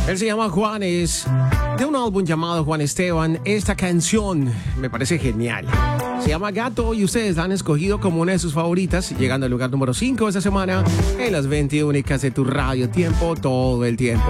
Él se llama Juanes, de un álbum llamado Juan Esteban. Esta canción me parece genial. Se llama Gato y ustedes la han escogido como una de sus favoritas, llegando al lugar número 5 esta semana en las 20 únicas de tu radio tiempo, todo el tiempo.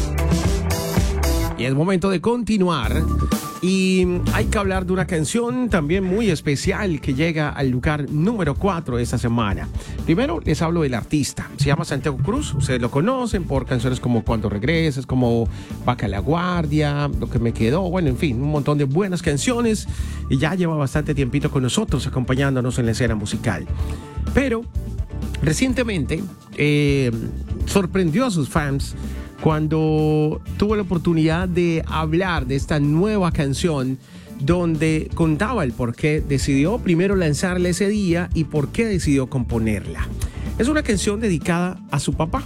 Y es momento de continuar. Y hay que hablar de una canción también muy especial que llega al lugar número 4 de esta semana. Primero les hablo del artista. Se llama Santiago Cruz. Ustedes lo conocen por canciones como Cuando Regreses, como Vaca la Guardia, Lo que me quedó. Bueno, en fin, un montón de buenas canciones. Y ya lleva bastante tiempito con nosotros, acompañándonos en la escena musical. Pero recientemente sorprendió a sus fans cuando tuvo la oportunidad de hablar de esta nueva canción, donde contaba el por qué decidió primero lanzarla ese día y por qué decidió componerla. Es una canción dedicada a su papá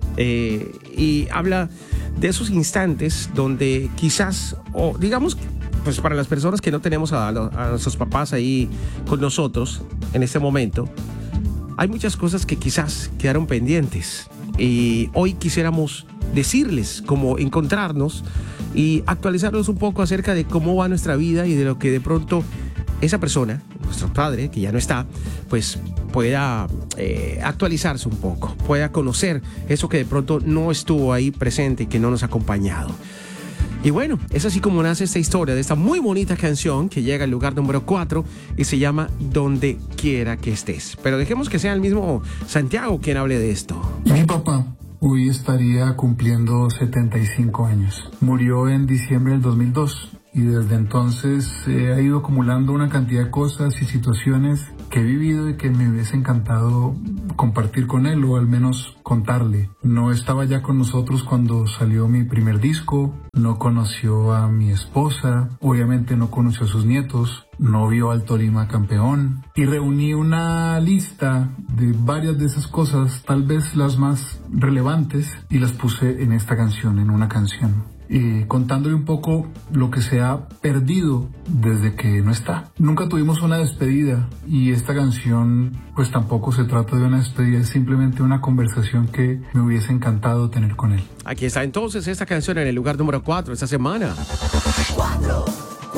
y habla de esos instantes donde quizás, o digamos, pues para las personas que no tenemos a nuestros papás ahí con nosotros en este momento, hay muchas cosas que quizás quedaron pendientes y hoy quisiéramos decirles cómo encontrarnos y actualizarnos un poco acerca de cómo va nuestra vida y de lo que de pronto esa persona, nuestro padre, que ya no está, pues pueda actualizarse un poco, pueda conocer eso que de pronto no estuvo ahí presente y que no nos ha acompañado. Y bueno, es así como nace esta historia de esta muy bonita canción que llega al lugar número 4 y se llama Donde Quiera que Estés. Pero dejemos que sea el mismo Santiago quien hable de esto. Mi papá hoy estaría cumpliendo 75 años. Murió en diciembre del 2002 y desde entonces ha ido acumulando una cantidad de cosas y situaciones que he vivido y que me hubiese encantado compartir con él o al menos contarle. No estaba ya con nosotros cuando salió mi primer disco, no conoció a mi esposa, obviamente no conoció a sus nietos, no vio al Tolima campeón y reuní una lista de varias de esas cosas, tal vez las más relevantes, y las puse en esta canción, en una canción. Contándole un poco lo que se ha perdido desde que no está. Nunca tuvimos una despedida y esta canción pues tampoco se trata de una despedida, es simplemente una conversación que me hubiese encantado tener con él. Aquí está entonces esta canción en el lugar número 4 esta semana. 4.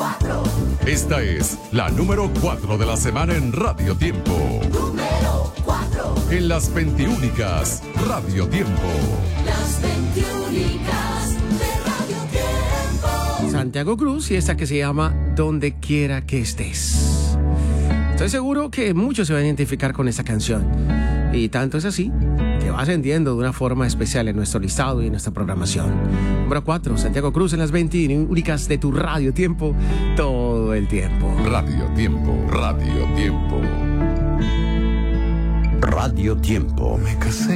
Esta es la número 4 de la semana en Radio Tiempo. Número 4. En las 20 únicas Radio Tiempo. Las 20 únicas de Radio Tiempo. Santiago Cruz y esta que se llama Donde Quiera que Estés. Estoy seguro que muchos se van a identificar con esta canción. Y tanto es así que va ascendiendo de una forma especial en nuestro listado y en nuestra programación. Número 4, Santiago Cruz en las 20 únicas de tu Radio Tiempo, todo el tiempo. Radio Tiempo, Radio Tiempo. Radio Tiempo. Me casé